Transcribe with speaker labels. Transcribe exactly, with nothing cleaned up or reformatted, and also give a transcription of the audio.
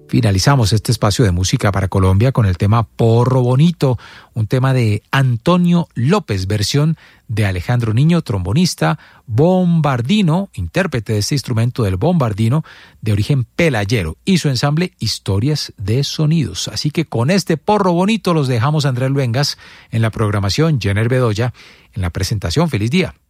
Speaker 1: Finalizamos este espacio de música para Colombia con el tema Porro Bonito, un tema de Antonio López, versión de Alejandro Niño, trombonista, bombardino, intérprete de este instrumento del bombardino, de origen pelayero, y su ensamble Historias de Sonidos. Así que con este Porro Bonito los dejamos, Andrés Luengas, en la programación, Jenner Bedoya, en la presentación. Feliz día.